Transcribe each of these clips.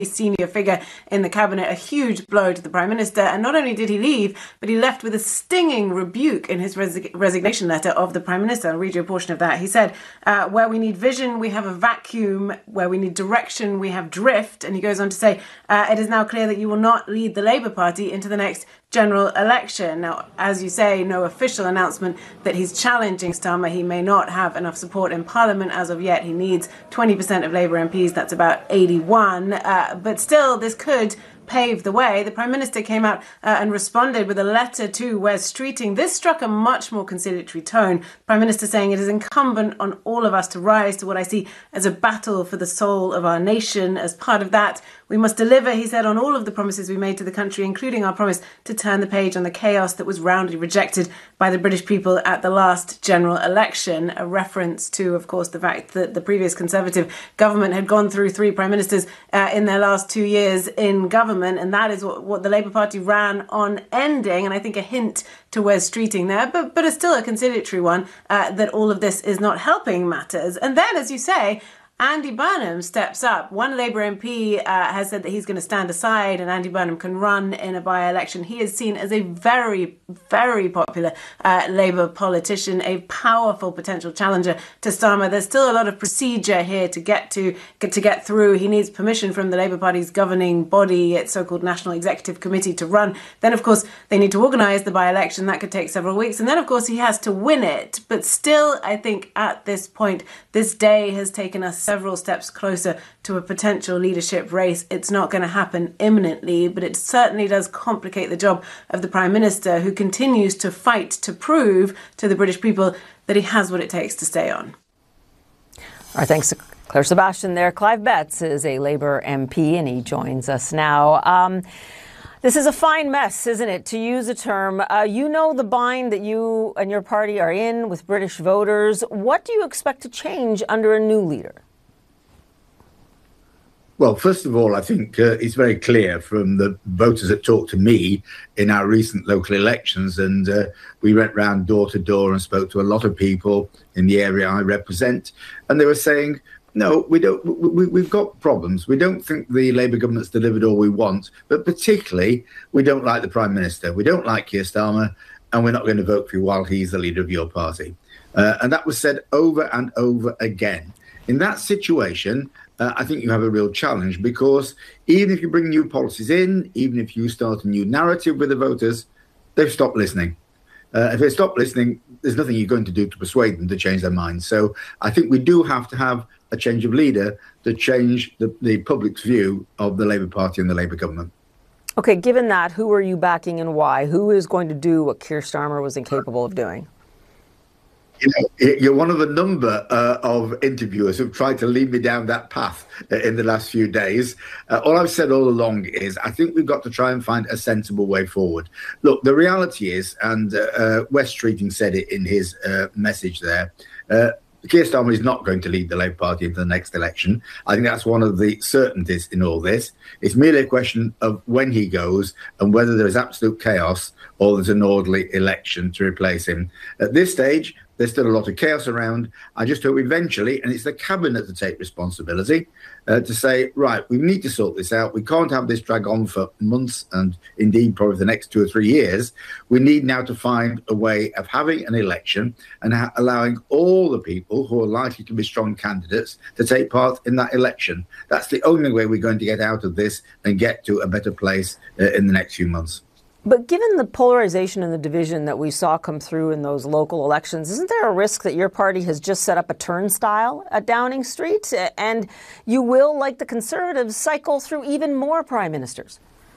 senior figure in the cabinet, a huge blow to the Prime Minister. And not only did he leave, but he left with a stinging rebuke in his resignation letter of the Prime Minister. I'll read you a portion of that. He said, where we need vision, we have a vacuum. Where we need direction, we have drift. And he goes on to say, it is now clear that you will not lead the Labour Party into the next general election. Now, as you say, no official announcement that he's challenging Starmer. He may not have enough support in Parliament as of yet. He needs 20% of Labour MPs. That's about 81. But still, this could pave the way. The Prime Minister came out and responded with a letter to Wes Streeting. This struck a much more conciliatory tone. The Prime Minister saying it is incumbent on all of us to rise to what I see as a battle for the soul of our nation. As part of that, we must deliver, he said, on all of the promises we made to the country, including our promise to turn the page on the chaos that was roundly rejected by the British people at the last general election. A reference to, of course, the fact that the previous Conservative government had gone through 3 prime ministers in their last 2 years in government. And that is what the Labour Party ran on ending. And I think a hint to Wes Streeting there, but it's still a conciliatory one, that all of this is not helping matters. And then, as you say, Andy Burnham steps up. One Labour MP has said that he's going to stand aside and Andy Burnham can run in a by-election. He is seen as a very, very popular Labour politician, a powerful potential challenger to Starmer. There's still a lot of procedure here to get through. He needs permission from the Labour Party's governing body, its so-called National Executive Committee, to run. Then, of course, they need to organise the by-election. That could take several weeks. And then, of course, he has to win it. But still, I think at this point, this day has taken us several steps closer to a potential leadership race. It's not going to happen imminently, but it certainly does complicate the job of the Prime Minister, who continues to fight to prove to the British people that he has what it takes to stay on. Our thanks to Claire Sebastian there. Clive Betts is a Labour MP and he joins us now. This is a fine mess, isn't it, to use a term? You know the bind that you and your party are in with British voters. What do you expect to change under a new leader? Well, first of all, I think it's very clear from the voters that talked to me in our recent local elections, and we went round door to door and spoke to a lot of people in the area I represent, and they were saying, no, we don't. We've got problems. We don't think the Labour government's delivered all we want, but particularly we don't like the Prime Minister. We don't like Keir Starmer, and we're not going to vote for you while he's the leader of your party. And that was said over and over again. In that situation, I think you have a real challenge, because even if you bring new policies in, even if you start a new narrative with the voters, they've stopped listening. If they stop listening, there's nothing you're going to do to persuade them to change their minds. So I think we do have to have a change of leader to change the public's view of the Labour Party and the Labour government. Okay, given that, who are you backing and why? Who is going to do what Keir Starmer was incapable of doing? You know, you're one of a number of interviewers who've tried to lead me down that path in the last few days. All I've said all along is I think we've got to try and find a sensible way forward. Look, the reality is, and Wes Streeting said it in his message there, Keir Starmer is not going to lead the Labour Party into the next election. I think that's one of the certainties in all this. It's merely a question of when he goes and whether there is absolute chaos or there's an orderly election to replace him. At this stage, there's still a lot of chaos around. I just hope eventually, and it's the cabinet to take responsibility, to say, right, we need to sort this out. We can't have this drag on for months and indeed probably the next 2 or 3 years. We need now to find a way of having an election and allowing all the people who are likely to be strong candidates to take part in that election. That's the only way we're going to get out of this and get to a better place in the next few months. But given the polarization and the division that we saw come through in those local elections, isn't there a risk that your party has just set up a turnstile at Downing Street and you will, like the Conservatives, cycle through even more prime ministers?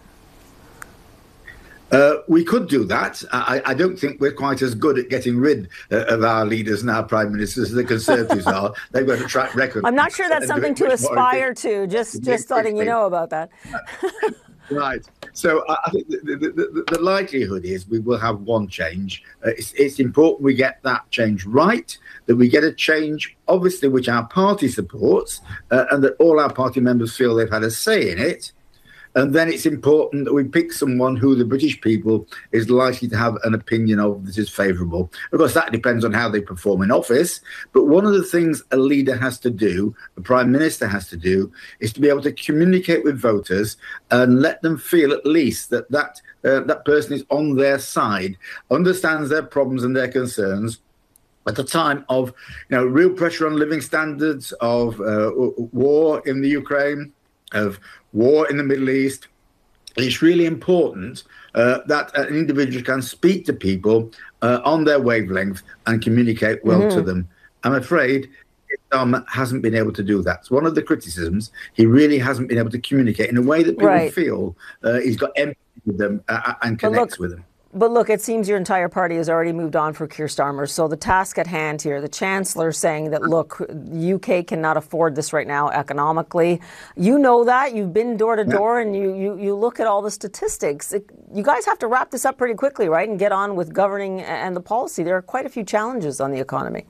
We could do that. I don't think we're quite as good at getting rid of our leaders and our prime ministers as the Conservatives are. They've got a track record. I'm not sure that's something to aspire to, just letting you know about that. Right. So I think the likelihood is we will have one change. It's important we get that change right, that we get a change, obviously, which our party supports, and that all our party members feel they've had a say in it. And then it's important that we pick someone who the British people is likely to have an opinion of that is favourable. Of course, that depends on how they perform in office. But one of the things a leader has to do, the Prime Minister has to do, is to be able to communicate with voters and let them feel at least that person is on their side, understands their problems and their concerns. At the time of real pressure on living standards, of war in the Ukraine, of war in the Middle East, it's really important that an individual can speak to people on their wavelength and communicate well to them. I'm afraid hasn't been able to do that. It's one of the criticisms. He really hasn't been able to communicate in a way that people feel he's got empathy with them and connects with them. But look, it seems your entire party has already moved on for Keir Starmer. So the task at hand here, the Chancellor saying that, look, UK cannot afford this right now economically. You know that. You've been door to door and you look at all the statistics. You guys have to wrap this up pretty quickly, right, and get on with governing and the policy. There are quite a few challenges on the economy.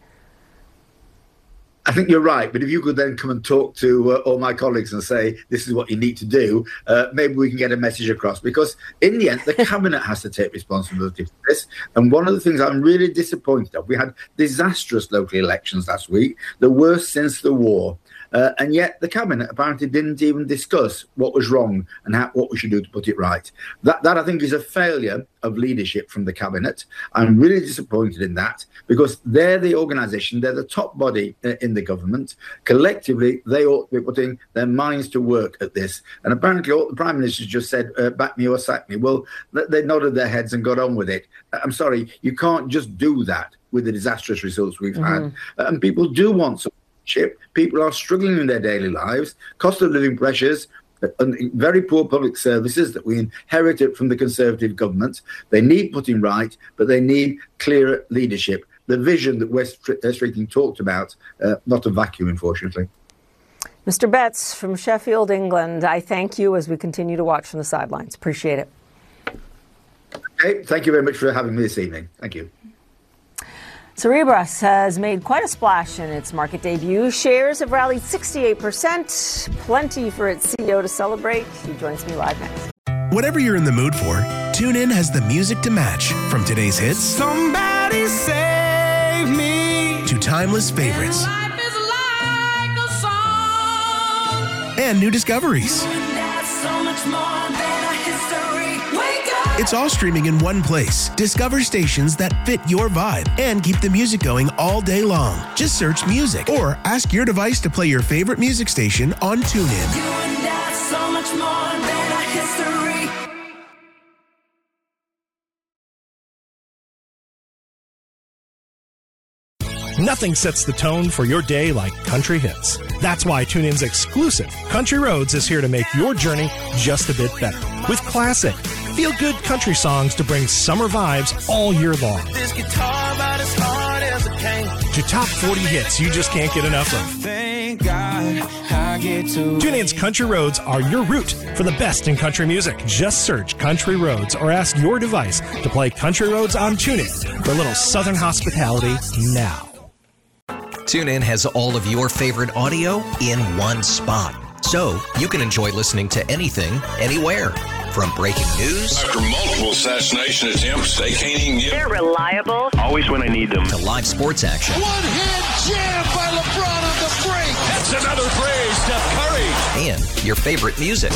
I think you're right, but if you could then come and talk to all my colleagues and say, this is what you need to do, maybe we can get a message across. Because in the end, the Cabinet has to take responsibility for this. And one of the things I'm really disappointed of, we had disastrous local elections last week, the worst since the war. And yet the Cabinet apparently didn't even discuss what was wrong and what we should do to put it right. That I think is a failure of leadership from the Cabinet. I'm really disappointed in that because they're the organisation, they're the top body in the government. Collectively, they ought to be putting their minds to work at this. And apparently all the Prime Minister just said, back me or sack me. Well, they nodded their heads and got on with it. I'm sorry, you can't just do that with the disastrous results we've had. And people do want some. People are struggling in their daily lives, cost of living pressures, and very poor public services that we inherited from the Conservative government. They need putting right, but they need clearer leadership. The vision that Wes Streeting talked about, not a vacuum, unfortunately. Mr. Betts from Sheffield, England, I thank you as we continue to watch from the sidelines. Appreciate it. Okay, thank you very much for having me this evening. Thank you. Cerebras has made quite a splash in its market debut. Shares have rallied 68%. Plenty for its CEO to celebrate. He joins me live next. Whatever you're in the mood for, TuneIn has the music to match. From today's hits, Somebody Save Me, to timeless favorites. and life is like a song. And new discoveries. And that's so much more than a history. Wake up. It's all streaming in one place. Discover stations that fit your vibe and keep the music going all day long. Just search music or ask your device to play your favorite music station on TuneIn. You and that's so much more than a history. Nothing sets the tone for your day like country hits. That's why TuneIn's exclusive Country Roads is here to make your journey just a bit better. With classic, feel-good country songs to bring summer vibes all year long. This guitar about as hard as it came. To top 40 hits you just can't get enough of. Thank God I get to. TuneIn's Country Roads are your route for the best in country music. Just search Country Roads or ask your device to play Country Roads on TuneIn for a little southern hospitality now. TuneIn has all of your favorite audio in one spot. So you can enjoy listening to anything, anywhere. From breaking news After multiple assassination attempts, they can't even get... They're reliable. Always when I need them. to live sports action. One-hit jam by LeBron on the break. That's another phrase, Steph Curry. And your favorite music.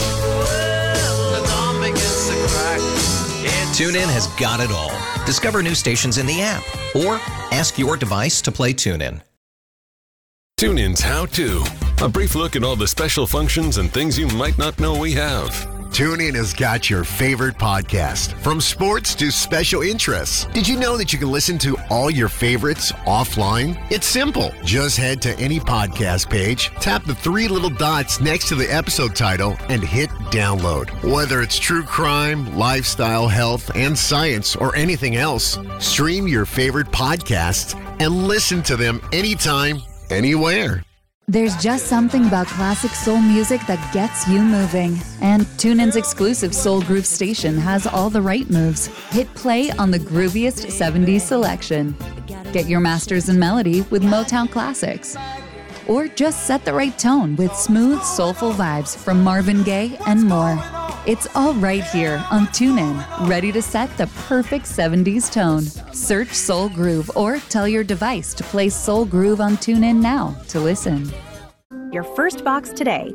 TuneIn has got it all. Discover new stations in the app or ask your device to play TuneIn. TuneIn's How To. A brief look at all the special functions and things you might not know we have. TuneIn has got your favorite podcast, from sports to special interests. Did you know that you can listen to all your favorites offline? It's simple. Just head to any podcast page, tap the three little dots next to the episode title, and hit download. Whether it's true crime, lifestyle, health, and science, or anything else, stream your favorite podcasts and listen to them anytime, anywhere. There's just something about classic soul music that gets you moving. And TuneIn's exclusive Soul Groove station has all the right moves. Hit play on the grooviest 70s selection. Get your masters in melody with Motown classics. Or just set the right tone with smooth, soulful vibes from Marvin Gaye and more. It's all right here on TuneIn, ready to set the perfect 70s tone. Search Soul Groove or tell your device to play Soul Groove on TuneIn now to listen. Your first box today.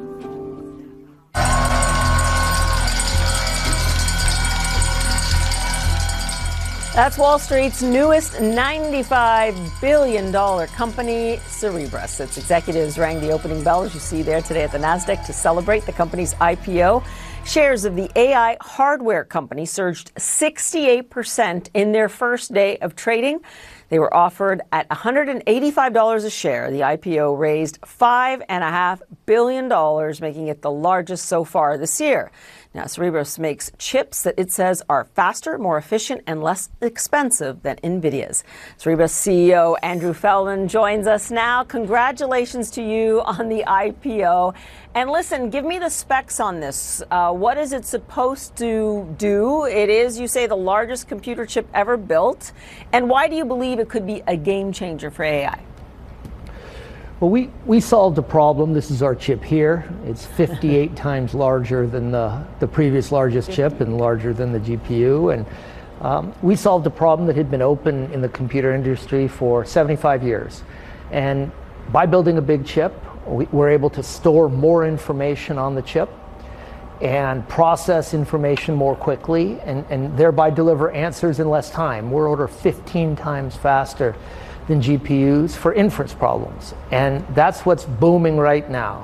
That's Wall Street's newest $95 billion company, Cerebras. Its executives rang the opening bell, as you see there today at the NASDAQ, to celebrate the company's IPO. Shares of the AI hardware company surged 68% in their first day of trading. They were offered at $185 a share. The IPO raised $5.5 billion, making it the largest so far this year. Now, Cerebras makes chips that it says are faster, more efficient, and less expensive than NVIDIA's. Cerebras CEO Andrew Feldman joins us now. Congratulations to you on the IPO. And listen, give me the specs on this. What is it supposed to do? It is, you say, the largest computer chip ever built. And why do you believe it could be a game changer for AI? Well, we solved a problem. This is our chip here. It's 58 times larger than the previous largest chip and larger than the GPU. And we solved a problem that had been open in the computer industry for 75 years. And by building a big chip, we're able to store more information on the chip and process information more quickly and thereby deliver answers in less time. We're order 15 times faster than GPUs for inference problems. And that's what's booming right now.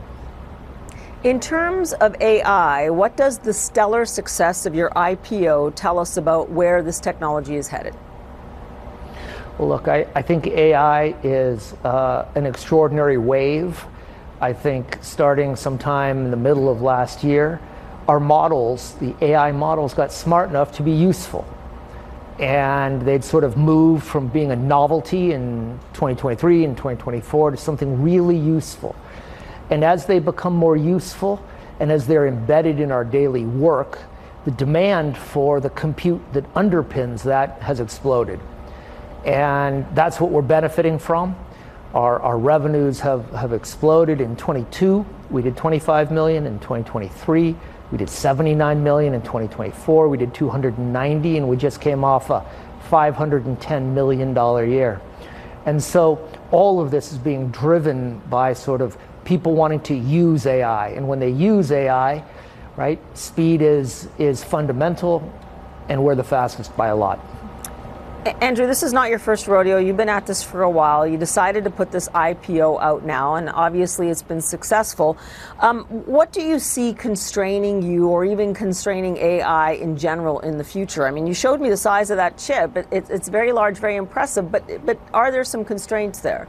In terms of AI, what does the stellar success of your IPO tell us about where this technology is headed? Well, look, I think AI is an extraordinary wave. I think starting sometime in the middle of last year, our models, the AI models, got smart enough to be useful. And they'd sort of moved from being a novelty in 2023 and 2024 to something really useful. And as they become more useful and as they're embedded in our daily work, the demand for the compute that underpins that has exploded. And that's what we're benefiting from. Our revenues have exploded. In 22, we did 25 million. In 2023, we did 79 million. In 2024, we did 290, and we just came off a $510 million year. And so all of this is being driven by sort of people wanting to use AI. And when they use AI, right, speed is fundamental, and we're the fastest by a lot. Andrew, this is not your first rodeo. You've been at this for a while. You decided to put this IPO out now, and obviously it's been successful. What do you see constraining you or even constraining AI in general in the future? I mean, you showed me the size of that chip. It's very large, very impressive, but are there some constraints there?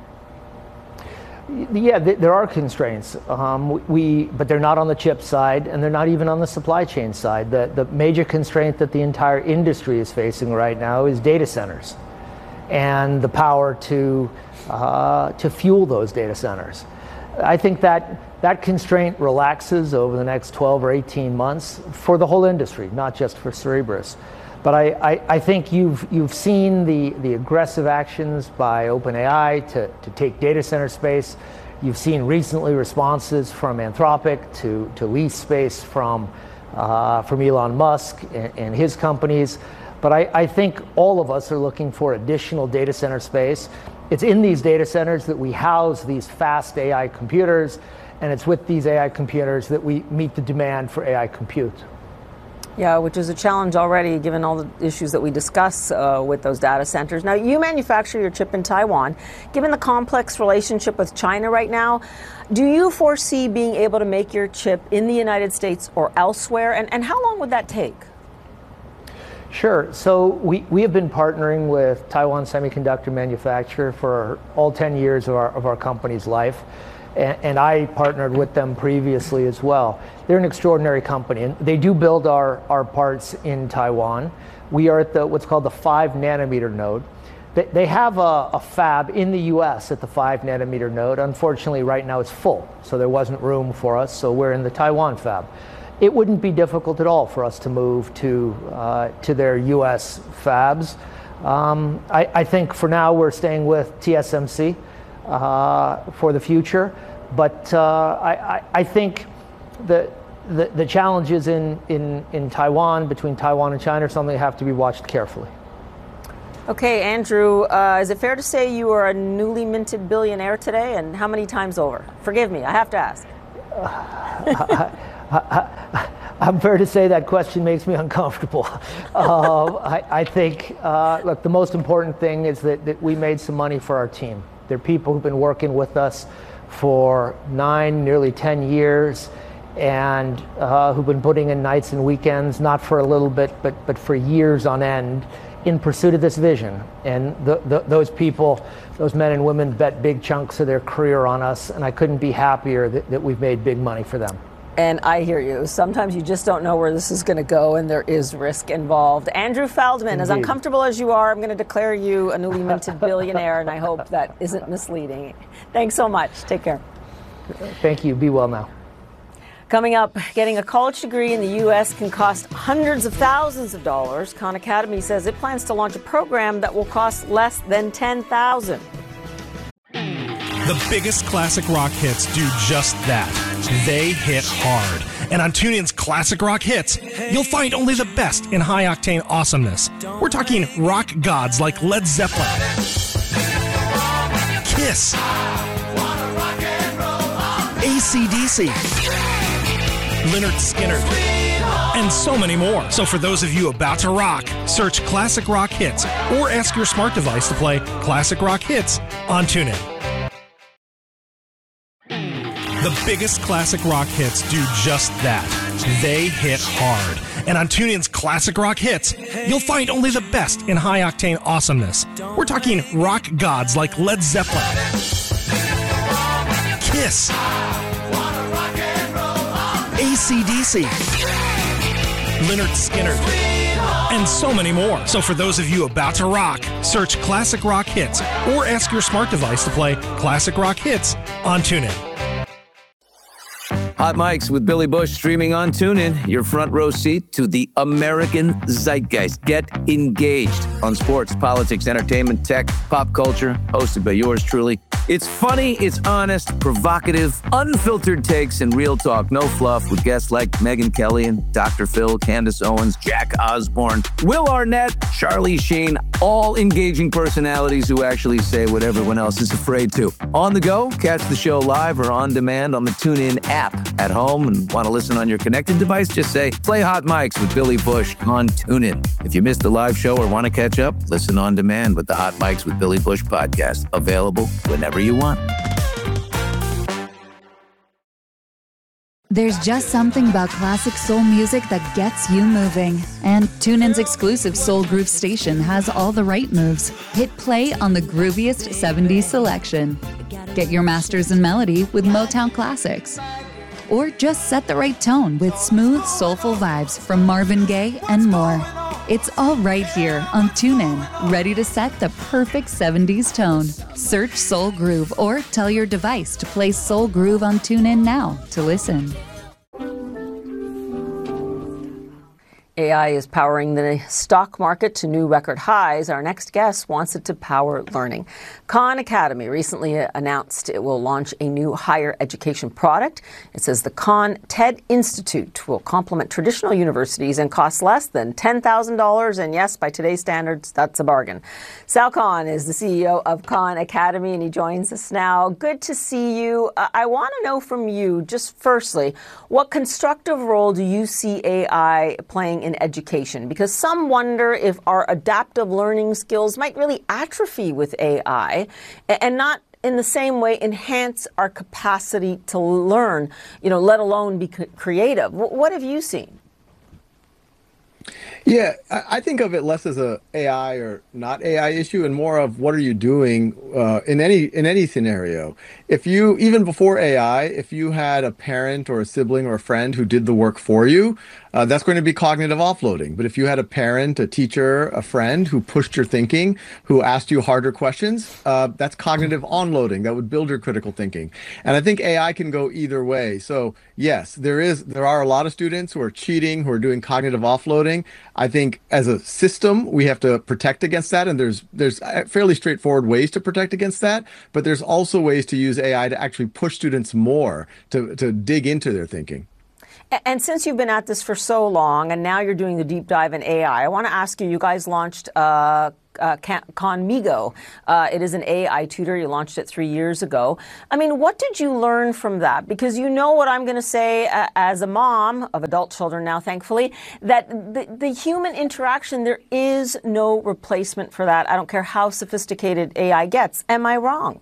Yeah, there are constraints, but they're not on the chip side, and they're not even on the supply chain side. The major constraint that the entire industry is facing right now is data centers, and the power to fuel those data centers. I think that constraint relaxes over the next 12 or 18 months for the whole industry, not just for Cerebras. But I think you've seen the aggressive actions by OpenAI to take data center space. You've seen recently responses from Anthropic to lease space from Elon Musk and his companies. But I think all of us are looking for additional data center space. It's in these data centers that we house these fast AI computers, and it's with these AI computers that we meet the demand for AI compute. Yeah, which is a challenge already, given all the issues that we discuss with those data centers. Now, you manufacture your chip in Taiwan. Given the complex relationship with China right now, do you foresee being able to make your chip in the United States or elsewhere? And how long would that take? Sure. So we have been partnering with Taiwan Semiconductor Manufacturer for all 10 years of our company's life. And I partnered with them previously as well. They're an extraordinary company, and they do build our parts in Taiwan. We are at what's called the 5 nanometer node. They have a fab in the US at the 5 nanometer node. Unfortunately, right now it's full, so there wasn't room for us, so we're in the Taiwan fab. It wouldn't be difficult at all for us to move to their US fabs. I think for now we're staying with TSMC for the future. But I think that the challenges in Taiwan, between Taiwan and China, are something that have to be watched carefully. Okay, Andrew, is it fair to say you are a newly minted billionaire today, and how many times over? Forgive me, I have to ask. I'm fair to say that question makes me uncomfortable. I think, look, the most important thing is that we made some money for our team. There are people who've been working with us for 9, nearly 10 years, and who've been putting in nights and weekends, not for a little bit, but for years on end, in pursuit of this vision. And those people, those men and women, bet big chunks of their career on us, and I couldn't be happier that we've made big money for them. And I hear you. Sometimes you just don't know where this is going to go, and there is risk involved. Andrew Feldman, Indeed. As uncomfortable as you are, I'm going to declare you a newly minted billionaire, and I hope that isn't misleading. Thanks so much. Take care. Thank you. Be well now. Coming up, getting a college degree in the U.S. can cost hundreds of thousands of dollars. Khan Academy says it plans to launch a program that will cost less than $10,000. The biggest classic rock hits do just that. They hit hard. And on TuneIn's Classic Rock Hits, you'll find only the best in high-octane awesomeness. We're talking rock gods like Led Zeppelin, Kiss, AC/DC, Lynyrd Skynyrd, and so many more. So for those of you about to rock, search Classic Rock Hits or ask your smart device to play Classic Rock Hits on TuneIn. The biggest classic rock hits do just that. They hit hard. And on TuneIn's Classic Rock Hits, you'll find only the best in high-octane awesomeness. We're talking rock gods like Led Zeppelin, Kiss, AC/DC, Lynyrd Skynyrd, and so many more. So for those of you about to rock, search Classic Rock Hits or ask your smart device to play Classic Rock Hits on TuneIn. Hot Mics with Billy Bush streaming on TuneIn. Your front row seat to the American zeitgeist. Get engaged on sports, politics, entertainment, tech, pop culture. Hosted by yours truly. It's funny, it's honest, provocative, unfiltered takes, and real talk. No fluff with guests like Megyn Kelly and Dr. Phil, Candace Owens, Jack Osborne, Will Arnett, Charlie Sheen. All engaging personalities who actually say what everyone else is afraid to. On the go, catch the show live or on demand on the TuneIn app. At home and want to listen on your connected device, just say, play Hot Mics with Billy Bush on TuneIn. If you missed the live show or want to catch up, listen on demand with the Hot Mics with Billy Bush podcast. Available whenever you want. There's just something about classic soul music that gets you moving. And TuneIn's exclusive Soul Groove station has all the right moves. Hit play on the grooviest 70s selection. Get your masters in melody with Motown classics. Or just set the right tone with smooth, soulful vibes from Marvin Gaye and more. It's all right here on TuneIn, ready to set the perfect 70s tone. Search Soul Groove or tell your device to play Soul Groove on TuneIn now to listen. AI is powering the stock market to new record highs. Our next guest wants it to power learning. Khan Academy recently announced it will launch a new higher education product. It says the Khan TED Institute will complement traditional universities and cost less than $10,000. And yes, by today's standards, that's a bargain. Sal Khan is the CEO of Khan Academy, and he joins us now. Good to see you. I want to know from you, just firstly, what constructive role do you see AI playing in education? Because some wonder if our adaptive learning skills might really atrophy with AI and not in the same way enhance our capacity to learn, let alone be creative. What have you seen? Yeah, I think of it less as a AI or not AI issue and more of what are you doing in any scenario. If you, even before AI, if you had a parent or a sibling or a friend who did the work for you, that's going to be cognitive offloading. But if you had a parent, a teacher, a friend who pushed your thinking, who asked you harder questions, that's cognitive onloading. That would build your critical thinking. And I think AI can go either way. So yes, there are a lot of students who are cheating, who are doing cognitive offloading. I think as a system, we have to protect against that. And there's fairly straightforward ways to protect against that. But there's also ways to use AI to actually push students more to dig into their thinking. And since you've been at this for so long, and now you're doing the deep dive in AI, I want to ask you guys launched Conmigo. It is an AI tutor. You launched it 3 years ago. I mean, what did you learn from that? Because you know what I'm going to say as a mom of adult children now, thankfully, that the human interaction, there is no replacement for that. I don't care how sophisticated AI gets. Am I wrong?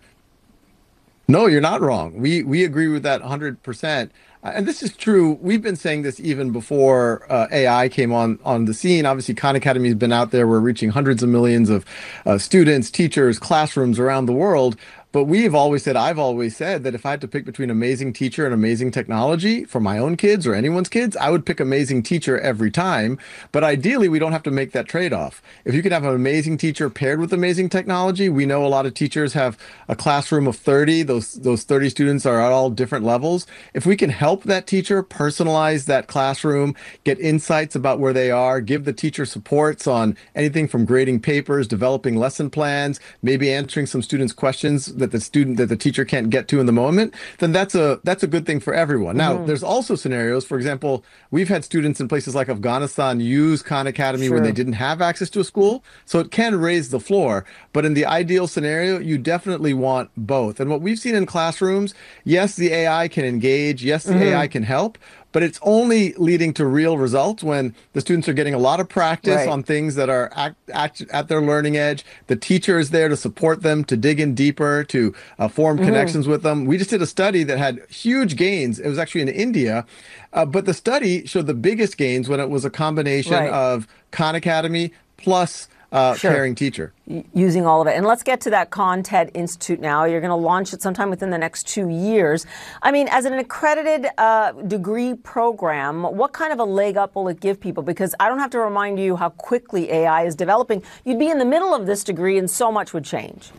No, you're not wrong. We agree with that 100%. And this is true. We've been saying this even before AI came on the scene. Obviously, Khan Academy has been out there. We're reaching hundreds of millions of students, teachers, classrooms around the world. But I've always said that if I had to pick between amazing teacher and amazing technology for my own kids or anyone's kids, I would pick amazing teacher every time. But ideally, we don't have to make that trade-off. If you can have an amazing teacher paired with amazing technology, we know a lot of teachers have a classroom of 30. Those 30 students are at all different levels. If we can help that teacher personalize that classroom, get insights about where they are, give the teacher supports on anything from grading papers, developing lesson plans, maybe answering some students' questions that the teacher can't get to in the moment, then that's a good thing for everyone. Now, there's also scenarios, for example, we've had students in places like Afghanistan use Khan Academy when they didn't have access to a school, so it can raise the floor. But in the ideal scenario, you definitely want both. And what we've seen in classrooms, yes, the AI can engage, yes, the AI can help, but it's only leading to real results when the students are getting a lot of practice on things that are at their learning edge. The teacher is there to support them, to dig in deeper, to form connections with them. We just did a study that had huge gains. It was actually in India, but the study showed the biggest gains when it was a combination of Khan Academy plus pairing teacher. Using all of it. And let's get to that Khan-TED Institute now. You're going to launch it sometime within the next 2 years. I mean, as an accredited degree program, what kind of a leg up will it give people? Because I don't have to remind you how quickly AI is developing. You'd be in the middle of this degree and so much would change.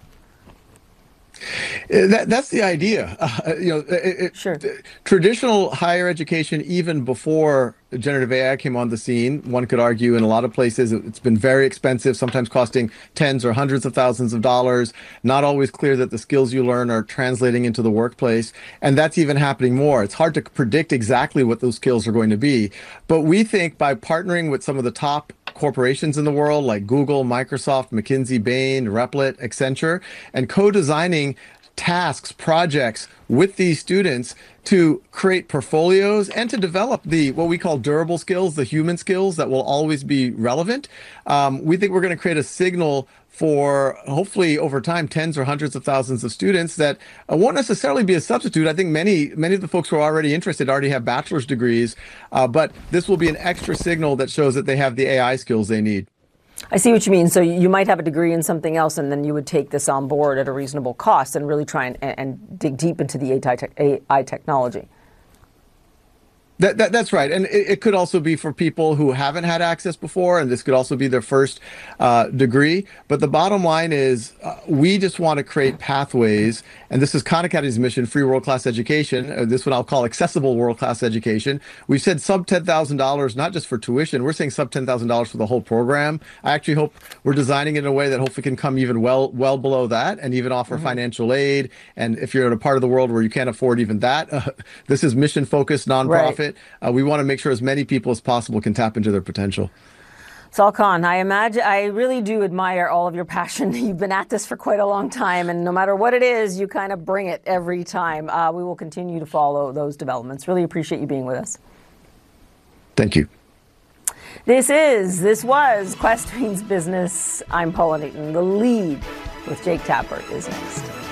That's the idea. Traditional higher education, even before generative AI came on the scene, one could argue in a lot of places it's been very expensive, sometimes costing tens or hundreds of thousands of dollars, not always clear that the skills you learn are translating into the workplace. And that's even happening more. It's hard to predict exactly what those skills are going to be. But we think by partnering with some of the top corporations in the world like Google, Microsoft, McKinsey, Bain, Replit, Accenture, and co-designing tasks, projects with these students to create portfolios and to develop what we call durable skills, the human skills that will always be relevant. We think we're going to create a signal for hopefully over time tens or hundreds of thousands of students that won't necessarily be a substitute. I think many of the folks who are already interested already have bachelor's degrees, but this will be an extra signal that shows that they have the AI skills they need. I see what you mean. So you might have a degree in something else, and then you would take this on board at a reasonable cost and really try and dig deep into the AI technology. That's right. And it could also be for people who haven't had access before, and this could also be their first degree. But the bottom line is we just want to create pathways, and this is Khan Academy's mission, free world-class education. This one I'll call accessible world-class education. We've said sub $10,000, not just for tuition. We're saying sub $10,000 for the whole program. I actually hope we're designing it in a way that hopefully can come even well below that and even offer financial aid. And if you're in a part of the world where you can't afford even that, this is mission-focused, nonprofit. Right. We want to make sure as many people as possible can tap into their potential. Saul Khan, I really do admire all of your passion. You've been at this for quite a long time, and no matter what it is, you kind of bring it every time. We will continue to follow those developments. Really appreciate you being with us. Thank you. This was Quest Means Business. I'm Paula Newton. The Lead with Jake Tapper is next.